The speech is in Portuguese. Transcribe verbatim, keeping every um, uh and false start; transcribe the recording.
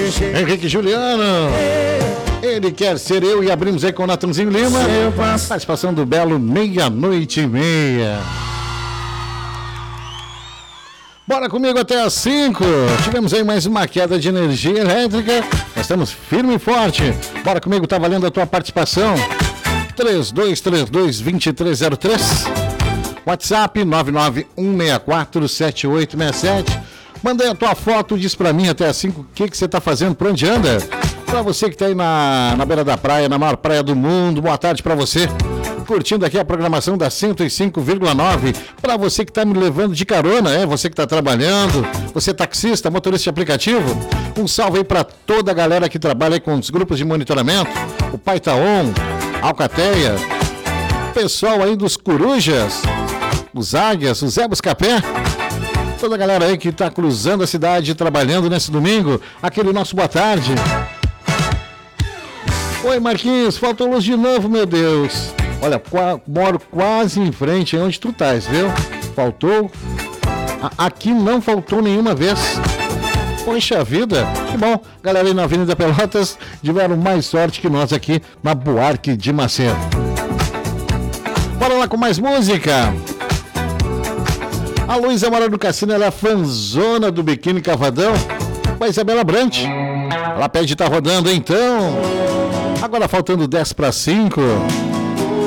Henrique Juliano. Ele quer ser eu e abrimos aí com o Natanzinho Lima. Participação do Belo, meia-noite e meia. Bora comigo até às cinco. Tivemos aí mais uma queda de energia elétrica. Nós estamos firme e forte. Bora comigo, tá valendo a tua participação. três dois três dois, dois três zero três. WhatsApp nove nove um seis quatro sete oito seis sete. Manda aí a tua foto, diz pra mim até às cinco o que, que você tá fazendo, por onde anda. Pra você que tá aí na, na beira da praia, na maior praia do mundo, boa tarde pra você. Curtindo aqui a programação da cento e cinco vírgula nove. Pra você que tá me levando de carona, é? Você que tá trabalhando, você taxista, motorista de aplicativo. Um salve aí pra toda a galera que trabalha aí com os grupos de monitoramento. O Paitaon, Alcateia, pessoal aí dos Corujas, os Águias, o Zé Buscapé. Toda a galera aí que tá cruzando a cidade trabalhando nesse domingo. Aquele nosso boa tarde. Oi, Marquinhos, faltou luz de novo, meu Deus. Olha, qua- moro quase em frente aí onde tu estás, viu? Faltou? A- aqui não faltou nenhuma vez. Poxa vida, que bom. Galera aí na Avenida Pelotas tiveram mais sorte que nós aqui na Buarque de Macedo. Bora lá com mais música. A Luísa mora no Cassino, ela é fanzona do Biquíni Cavadão. Com a Isabela Brant. Ela pede tá rodando, então. Agora faltando dez para cinco.